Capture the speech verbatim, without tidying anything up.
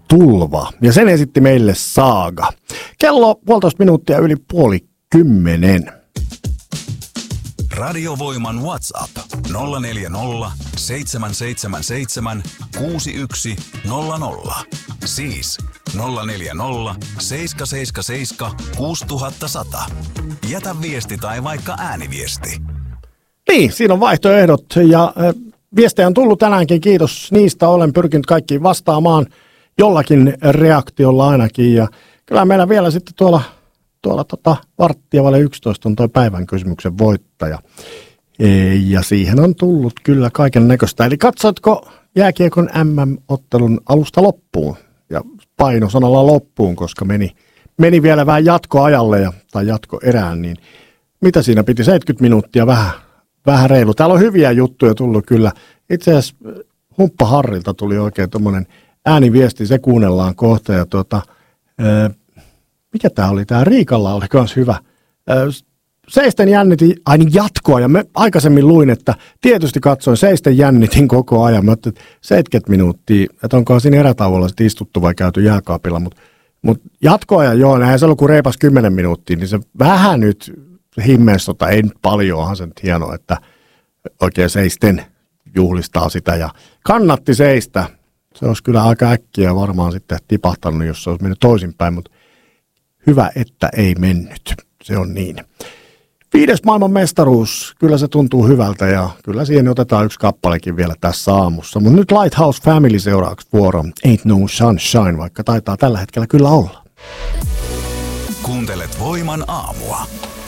tulva. Ja sen esitti meille Saaga. Kello puolitoista minuuttia yli puoli kymmenen. Radiovoiman WhatsApp nolla neljä nolla, seitsemän seitsemän seitsemän, kuusi yksi nolla nolla. Siis nolla neljä nolla, seitsemän seitsemän seitsemän, kuusi nolla nolla nolla. Jätä viesti tai vaikka ääniviesti. Niin, siinä on vaihtoehdot ja äh, viestejä on tullut tänäänkin. Kiitos niistä. Olen pyrkinyt kaikkiin vastaamaan jollakin reaktiolla ainakin. Ja kyllä meillä vielä sitten tuolla Tuolla tota, varttia vaille yksitoista on tuo päivän kysymyksen voittaja. E, ja siihen on tullut kyllä kaiken näköistä. Eli katsoitko jääkiekon äm äm-ottelun alusta loppuun? Ja painosanalla loppuun, koska meni, meni vielä vähän jatkoajalle ja, tai jatkoerään. Niin mitä siinä piti? seitsemänkymmentä minuuttia, vähän, vähän reilu. Täällä on hyviä juttuja tullut kyllä. Itse asiassa Humppa Harrilta tuli oikein tuommoinen ääniviesti. Se kuunnellaan kohta ja tuota... E, mikä tämä oli? Tämä Riikalla oli myös hyvä. Seisten jännitin aina jatkoa ja me aikaisemmin luin, että tietysti katsoin seisten jännitin koko ajan. Mä ajattelin, että seitsemänkymmentä minuuttia, että onkohan siinä erätauolla sitten istuttu vai käyty jääkaapilla, mutta mut jatkoa joo, näin se oli kun reipas kymmenen minuuttia, niin se vähän nyt himmeissota, ei nyt paljon, onhan se nyt hienoa, että oikein seisten juhlistaa sitä ja kannatti seistä. Se olisi kyllä aika äkkiä varmaan sitten tipahtanut, jos se olisi mennyt toisinpäin, mutta hyvä, että ei mennyt. Se on niin. Viides maailman mestaruus, kyllä se tuntuu hyvältä ja kyllä siihen otetaan yksi kappalekin vielä tässä aamussa. Mutta nyt Lighthouse Family seuraavaksi vuoro. Ain't no sunshine, vaikka taitaa tällä hetkellä kyllä olla. Kuuntelet Voiman aamua.